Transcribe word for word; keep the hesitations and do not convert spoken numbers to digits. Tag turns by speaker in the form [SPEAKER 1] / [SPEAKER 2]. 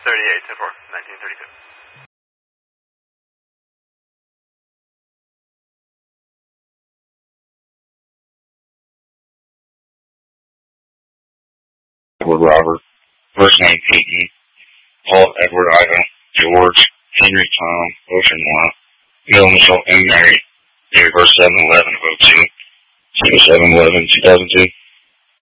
[SPEAKER 1] thirty-eight, ten four, nineteen thirty-two.
[SPEAKER 2] Edward Robert, first name Peyton, Paul Edward Ivan, George, Henry Tom, Ocean One, Middle Michelle and Mary, date of birth seven eleven of oh two, seven eleven two thousand two.